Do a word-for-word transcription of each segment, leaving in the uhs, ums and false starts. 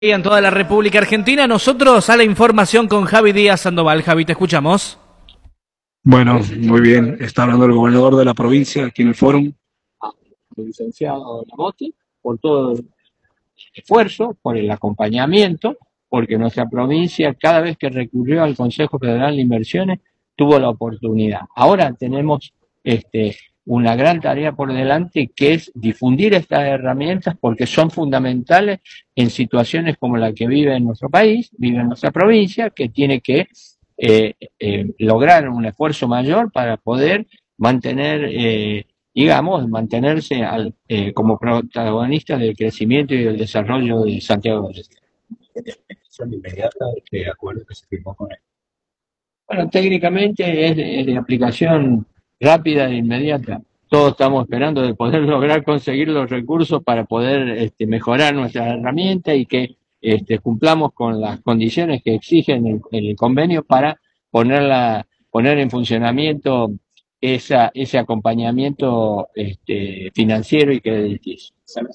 En toda la República Argentina, nosotros a la información con Javi Díaz Sandoval. Javi, te escuchamos. Bueno, muy bien. Está hablando el gobernador de la provincia aquí en el fórum. El licenciado Lamote, por todo el esfuerzo, por el acompañamiento, porque nuestra provincia cada vez que recurrió al Consejo Federal de Inversiones tuvo la oportunidad. Ahora tenemos este, una gran tarea por delante, que es difundir estas herramientas porque son fundamentales en situaciones como la que vive en nuestro país, vive en nuestra provincia, que tiene que eh, eh, lograr un esfuerzo mayor para poder mantener, eh, digamos, mantenerse al, eh, como protagonista del crecimiento y del desarrollo de Santiago del Estero. ¿Es inmediata de acuerdo que se firmó con él? Bueno, técnicamente es de, es de aplicación rápida e inmediata. Todos estamos esperando de poder lograr conseguir los recursos para poder este, mejorar nuestras herramientas y que este, cumplamos con las condiciones que exigen el, el convenio para ponerla, poner en funcionamiento esa, ese acompañamiento este, financiero y crediticio.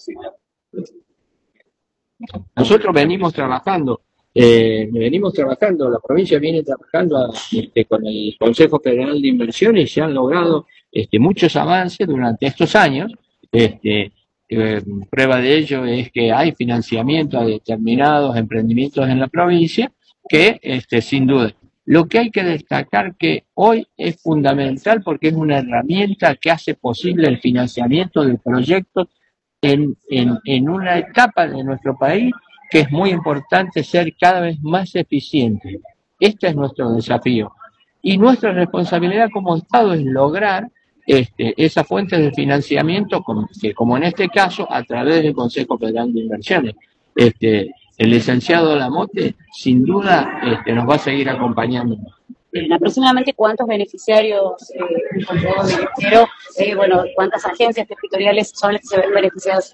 Nosotros venimos trabajando. Eh, venimos trabajando, la provincia viene trabajando este, con el Consejo Federal de Inversiones y se han logrado este, muchos avances durante estos años. Este, eh, prueba de ello es que hay financiamiento a determinados emprendimientos en la provincia que, este, sin duda, lo que hay que destacar que hoy es fundamental porque es una herramienta que hace posible el financiamiento de proyectos en, en, en una etapa de nuestro país que es muy importante ser cada vez más eficiente. Este es nuestro desafío. Y nuestra responsabilidad como Estado es lograr este, esa fuente de financiamiento, como, que, como en este caso, a través del Consejo Federal de Inversiones. Este, el licenciado Lamote, sin duda, este, nos va a seguir acompañando. Bien, aproximadamente cuántos beneficiarios eh, encontró el Ministerio, eh, bueno, cuántas agencias territoriales son las que se ven beneficiadas.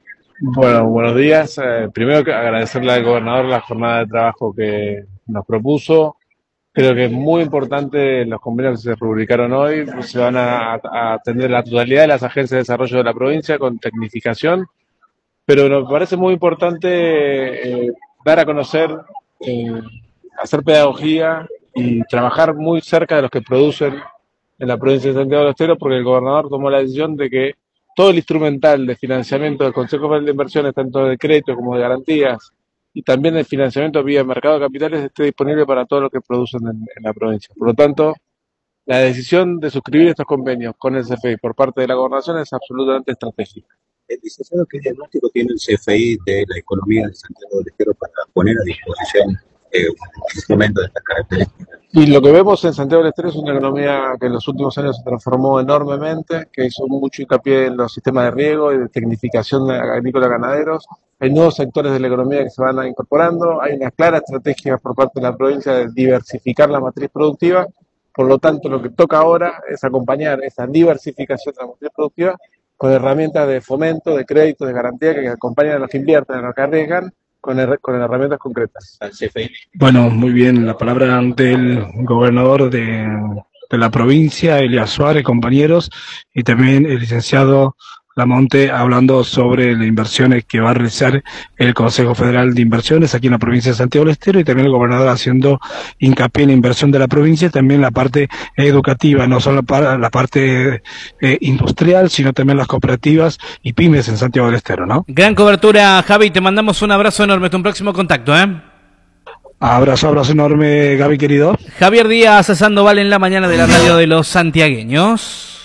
Bueno, buenos días. Eh, primero que agradecerle al gobernador la jornada de trabajo que nos propuso. Creo que es muy importante los convenios que se publicaron hoy. Se van a, a atender la totalidad de las agencias de desarrollo de la provincia con tecnificación. Pero me parece muy importante eh, dar a conocer, eh, hacer pedagogía y trabajar muy cerca de los que producen en la provincia de Santiago del Estero, porque el gobernador tomó la decisión de que todo el instrumental de financiamiento del Consejo Federal de Inversiones, tanto de crédito como de garantías, y también el financiamiento vía mercado de capitales, esté disponible para todo lo que producen en, en la provincia. Por lo tanto, la decisión de suscribir estos convenios con el C F I por parte de la gobernación es absolutamente estratégica. El licenciado, ¿qué diagnóstico tiene el C F I de la economía de Santiago del Estero para poner a disposición eh, un instrumento de estas características? Y lo que vemos en Santiago del Estero es una economía que en los últimos años se transformó enormemente, que hizo mucho hincapié en los sistemas de riego y de tecnificación agrícola ganaderos. Hay nuevos sectores de la economía que se van incorporando, hay una clara estrategia por parte de la provincia de diversificar la matriz productiva. Por lo tanto, lo que toca ahora es acompañar esa diversificación de la matriz productiva con herramientas de fomento, de crédito, de garantía que acompañan a los que invierten, a los que arriesgan, con, her con herramientas concretas. Bueno, muy bien. La palabra del gobernador de, de la provincia, Elias Suárez, compañeros, y también el licenciado Lamonte hablando sobre las inversiones que va a realizar el Consejo Federal de Inversiones aquí en la provincia de Santiago del Estero, y también el gobernador haciendo hincapié en la inversión de la provincia, también la parte educativa, no solo la, la parte eh, industrial, sino también las cooperativas y pymes en Santiago del Estero, ¿no? Gran cobertura, Javi, te mandamos un abrazo enorme, hasta un próximo contacto, ¿eh? Abrazo, abrazo enorme, Gaby, querido. Javier Díaz Sandoval en la mañana de la radio de los santiagueños.